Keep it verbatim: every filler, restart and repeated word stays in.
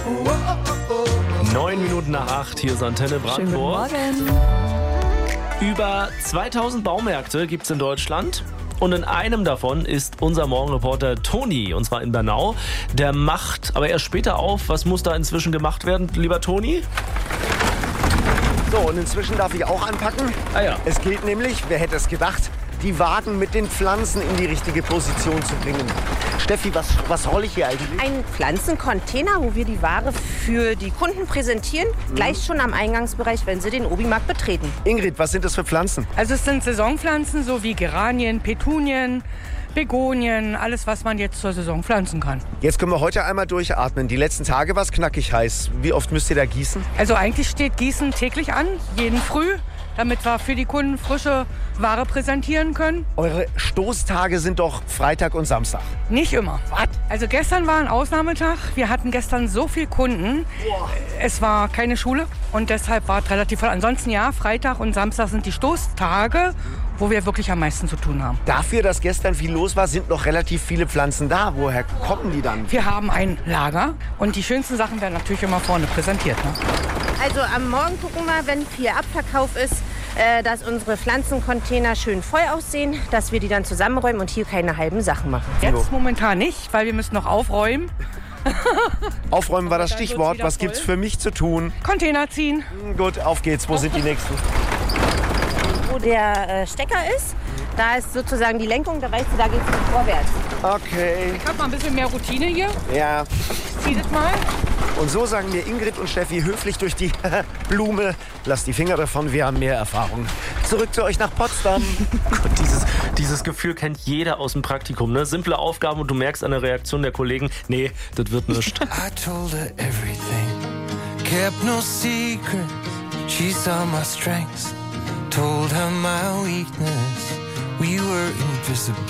Neun Minuten nach acht, hier ist Antenne Brandenburg. Schönen guten Morgen. Über zweitausend Baumärkte gibt es in Deutschland. Und in einem davon ist unser Morgenreporter Toni, und zwar in Bernau. Der macht aber erst später auf. Was muss da inzwischen gemacht werden, lieber Toni? So, und inzwischen darf ich auch anpacken. Ah ja. Es gilt nämlich, wer hätte es gedacht, die Wagen mit den Pflanzen in die richtige Position zu bringen. Steffi, was, was rolle ich hier eigentlich? Ein Pflanzencontainer, wo wir die Ware für die Kunden präsentieren, gleich schon am Eingangsbereich, wenn sie den Obi-Markt betreten. Ingrid, was sind das für Pflanzen? Also es sind Saisonpflanzen, so wie Geranien, Petunien, Begonien, alles, was man jetzt zur Saison pflanzen kann. Jetzt können wir heute einmal durchatmen. Die letzten Tage war es knackig heiß. Wie oft müsst ihr da gießen? Also eigentlich steht Gießen täglich an, jeden Früh, damit wir für die Kunden frische Ware präsentieren können. Eure Stoßtage sind doch Freitag und Samstag. Nicht immer. Was? Also gestern war ein Ausnahmetag. Wir hatten gestern so viele Kunden. Boah. Es war keine Schule und deshalb war es relativ voll. Ansonsten ja, Freitag und Samstag sind die Stoßtage, wo wir wirklich am meisten zu tun haben. Dafür, dass gestern viel los war, sind noch relativ viele Pflanzen da. Woher kommen die dann? Wir haben ein Lager und die schönsten Sachen werden natürlich immer vorne präsentiert. Ne? Also am Morgen gucken wir, wenn viel Abverkauf ist, äh, dass unsere Pflanzencontainer schön voll aussehen, dass wir die dann zusammenräumen und hier keine halben Sachen machen. Jetzt momentan nicht, weil wir müssen noch aufräumen. Aufräumen war das Dann wird's Stichwort. wieder Was voll. gibt's für mich zu tun? Container ziehen. Hm, Gut, auf geht's. Wo sind die nächsten? Wo der äh, Stecker ist, da ist sozusagen die Lenkung, da weißt du, da geht es vorwärts. Okay. Ich habe mal ein bisschen mehr Routine hier. Ja. Ich zieh das mal. Und so sagen mir Ingrid und Steffi höflich durch die Blume, lasst die Finger davon, wir haben mehr Erfahrung. Zurück zu euch nach Potsdam. Gott, dieses, dieses Gefühl kennt jeder aus dem Praktikum. Ne? Simple Aufgaben und du merkst an der Reaktion der Kollegen, nee, das wird nichts. I told her everything, kept no secret. She saw my strengths, told her my weakness. We were invisible.